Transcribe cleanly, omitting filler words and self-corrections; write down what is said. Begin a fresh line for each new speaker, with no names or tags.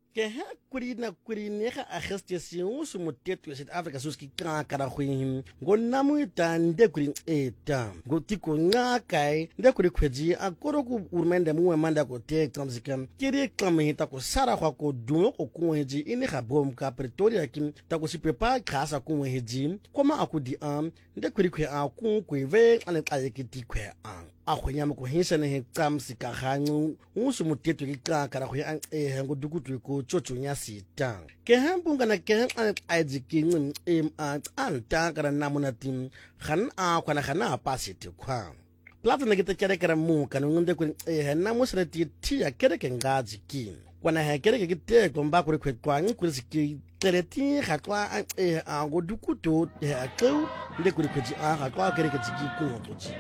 ke ha kuri ne ga agestesi o se moteto South Africa so ski kara khwin ngo namu tande kuri eta ngo tiko nga kai nde kuri khweji akoro ku urmende mu manda ko te tsamzika kiri klame ta ko sara kwa ko dunyo ko kunweji ini ga bom ka Pretoria kim ta ko si pepa khasa kunweji koma akudi nde kuri khwe a kun kweve ane ayekiti khwe a khonyama ko hisa ne he tsamsika gangu usu moteto ki kara khwe ngo dukutu ko chochonya sita ke hambunga na ke ajikin anta kara namuna tim khan a kwana khana pasite kwa plata na kita kere kara mu kanu ngunde ku namusre ti ya kere ke ngaji kin kwana ha kere ke te ko mba ku kwa ku siki tere ti ha kwa go dukutu ha ku nde ku ji a ha kwa kere ke ji ku ko ji